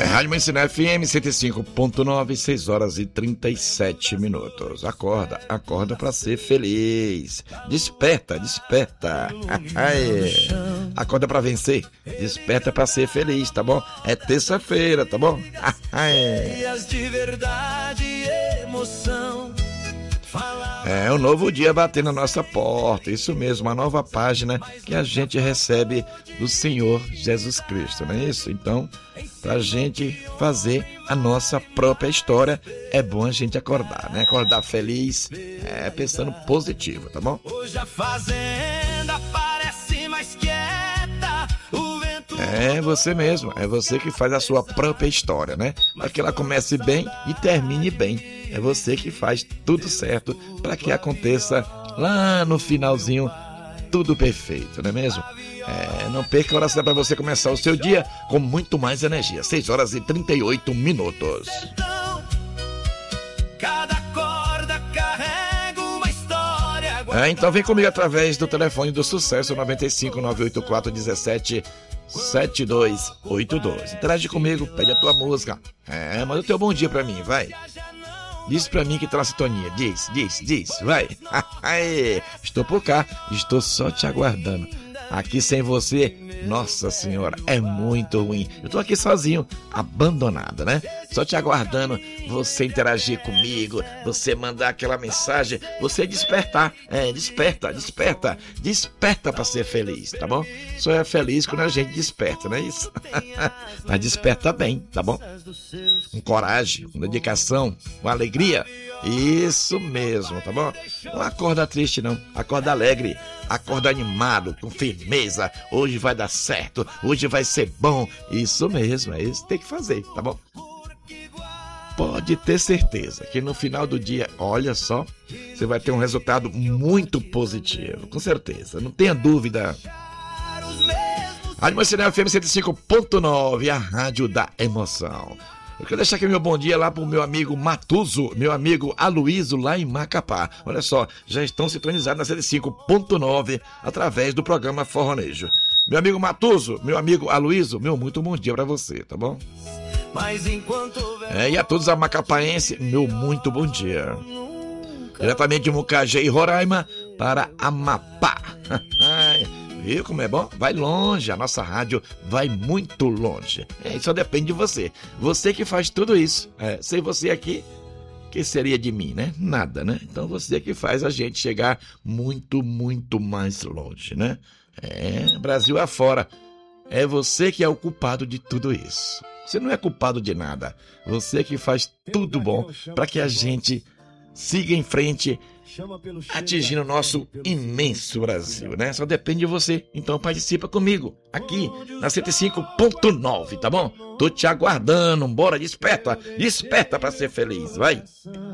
Rádio Mãe Sinal FM 105.9, 6 horas e 37 minutos. Acorda, acorda pra ser feliz. Desperta, desperta. Acorda pra vencer. Desperta pra ser feliz, tá bom? É terça-feira, tá bom? De verdade e emoção. É um novo dia batendo na nossa porta, isso mesmo, uma nova página que a gente recebe do Senhor Jesus Cristo, não é isso? Então, pra gente fazer a nossa própria história, é bom a gente acordar, né? Acordar feliz, pensando positivo, tá bom? Hoje a fazenda parece mais quieta, o vento... É você mesmo, é você que faz a sua própria história, né? Para que ela comece bem e termine bem. É você que faz tudo certo para que aconteça lá no finalzinho tudo perfeito, não é mesmo? Não perca a oração para você começar o seu dia com muito mais energia. 6 horas e 38 minutos. Cada corda carrega uma história. Então vem comigo através do telefone do Sucesso 95 984 17 7282. Interage comigo, pede a tua música. Manda o teu bom dia pra mim, vai. Diz pra mim que tá na sintonia. Diz, vai. Estou por cá, estou só te aguardando. Aqui sem você, nossa senhora, é muito ruim. Eu tô aqui sozinho, abandonado, né? Só te aguardando, você interagir comigo, você mandar aquela mensagem, você despertar. Desperta pra ser feliz, tá bom? Só é feliz quando a gente desperta, não é isso? Mas desperta bem, tá bom? Com coragem, com dedicação, com alegria. Isso mesmo, tá bom? Não acorda triste não, acorda alegre, acorda animado, com firmeza. Hoje vai dar certo, hoje vai ser bom. Isso mesmo, é isso que tem que fazer, tá bom? Pode ter certeza que no final do dia, olha só, você vai ter um resultado muito positivo, com certeza, não tenha dúvida. Rádio Sinal FM 105.9, a rádio da emoção. Eu quero deixar aqui meu bom dia lá pro meu amigo Matuso, meu amigo Aloísio lá em Macapá. Olha só, já estão sintonizados na 105.9 através do programa Forronejo. Meu amigo Matuso, meu amigo Aloísio, meu muito bom dia pra você, tá bom? Mas enquanto E a todos a macapaense, meu muito bom dia. Diretamente de Mucagé e Roraima para Amapá. Viu como é bom? Vai longe, a nossa rádio vai muito longe. Só depende de você. Você que faz tudo isso. Sem você aqui, que seria de mim, né? Nada, né? Então você que faz a gente chegar muito, muito mais longe, né? Brasil afora. É você que é o culpado de tudo isso. Você não é culpado de nada. Você que faz tudo bom para que a gente siga em frente, atingindo o nosso imenso Brasil, né? Só depende de você. Então participa comigo aqui na 105.9, tá bom? Tô te aguardando. Bora, desperta pra ser feliz, vai.